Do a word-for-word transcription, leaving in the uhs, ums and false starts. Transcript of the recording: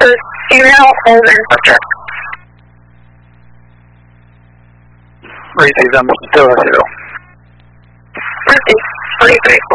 The female Holden subject. Receive them, still a zero. Receive, three three.